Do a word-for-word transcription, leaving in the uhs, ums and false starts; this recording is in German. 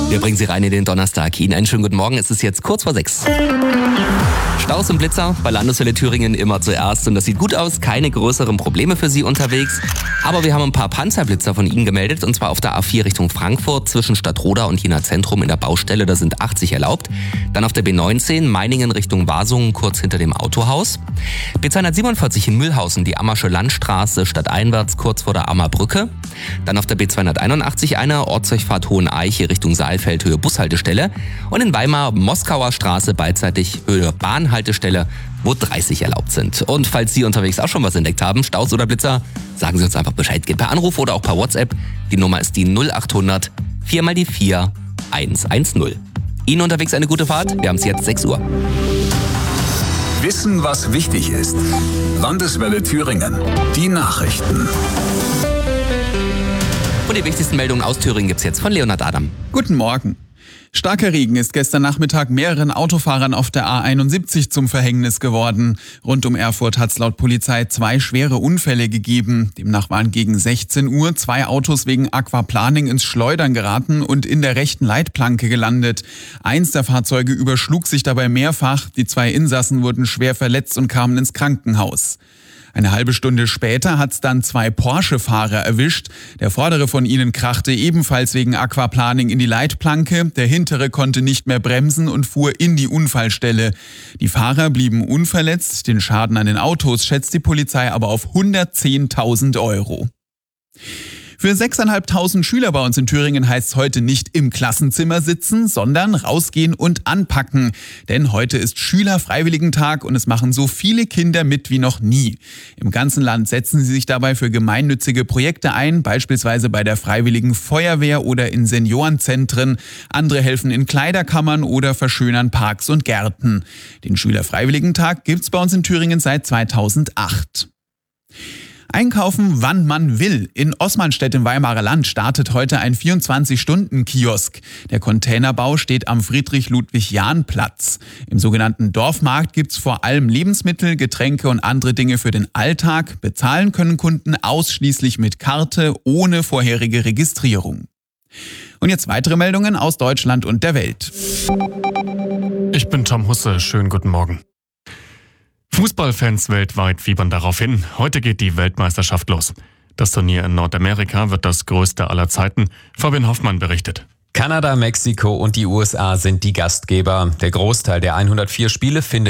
Wir bringen Sie rein in den Donnerstag. Ihnen einen schönen guten Morgen. Es ist jetzt kurz vor sechs. Staus und Blitzer bei Landeswelle Thüringen immer zuerst. Und das sieht gut aus. Keine größeren Probleme für Sie unterwegs. Aber wir haben ein paar Panzerblitzer von Ihnen gemeldet. Und zwar auf der A vier Richtung Frankfurt zwischen Stadtroda und Jena Zentrum in der Baustelle. Da sind achtzig erlaubt. Dann auf der B neunzehn Meiningen Richtung Wasungen kurz hinter dem Autohaus. B zweihundertsiebenundvierzig in Mühlhausen die Ammersche Landstraße stadteinwärts kurz vor der Ammer Brücke. Dann auf der B zweihunderteinundachtzig eine Ortsdurchfahrt Hoheneiche Richtung Saalfeld Höhe Bushaltestelle. Und in Weimar Moskauer Straße beidseitig Höhe Bahnhaltestelle, wo dreißig erlaubt sind. Und falls Sie unterwegs auch schon was entdeckt haben, Staus oder Blitzer, sagen Sie uns einfach Bescheid. Geht per Anruf oder auch per WhatsApp. Die Nummer ist die null achthundert vier mal die vier hundertzehn. Ihnen unterwegs eine gute Fahrt. Wir haben es jetzt sechs Uhr. Wissen, was wichtig ist. Landeswelle Thüringen. Die Nachrichten. Und die wichtigsten Meldungen aus Thüringen gibt's jetzt von Leonhard Adam. Guten Morgen. Starker Regen ist gestern Nachmittag mehreren Autofahrern auf der A einundsiebzig zum Verhängnis geworden. Rund um Erfurt hat es laut Polizei zwei schwere Unfälle gegeben. Demnach waren gegen sechzehn Uhr zwei Autos wegen Aquaplaning ins Schleudern geraten und in der rechten Leitplanke gelandet. Eins der Fahrzeuge überschlug sich dabei mehrfach. Die zwei Insassen wurden schwer verletzt und kamen ins Krankenhaus. Eine halbe Stunde später hat's dann zwei Porsche-Fahrer erwischt. Der vordere von ihnen krachte ebenfalls wegen Aquaplaning in die Leitplanke. Der hintere konnte nicht mehr bremsen und fuhr in die Unfallstelle. Die Fahrer blieben unverletzt. Den Schaden an den Autos schätzt die Polizei aber auf hundertzehntausend Euro. Für sechstausendfünfhundert Schüler bei uns in Thüringen heißt es heute nicht im Klassenzimmer sitzen, sondern rausgehen und anpacken. Denn heute ist Schülerfreiwilligentag und es machen so viele Kinder mit wie noch nie. Im ganzen Land setzen sie sich dabei für gemeinnützige Projekte ein, beispielsweise bei der Freiwilligen Feuerwehr oder in Seniorenzentren. Andere helfen in Kleiderkammern oder verschönern Parks und Gärten. Den Schülerfreiwilligentag gibt's bei uns in Thüringen seit zweitausendacht. Einkaufen, wann man will. In Osmanstedt im Weimarer Land startet heute ein vierundzwanzig-Stunden-Kiosk. Der Containerbau steht am Friedrich-Ludwig-Jahn-Platz. Im sogenannten Dorfmarkt gibt's vor allem Lebensmittel, Getränke und andere Dinge für den Alltag. Bezahlen können Kunden ausschließlich mit Karte, ohne vorherige Registrierung. Und jetzt weitere Meldungen aus Deutschland und der Welt. Ich bin Tom Husse, schönen guten Morgen. Fußballfans weltweit fiebern darauf hin. Heute geht die Weltmeisterschaft los. Das Turnier in Nordamerika wird das größte aller Zeiten. Fabian Hoffmann berichtet. Kanada, Mexiko und die U S A sind die Gastgeber. Der Großteil der hundertvier Spiele findet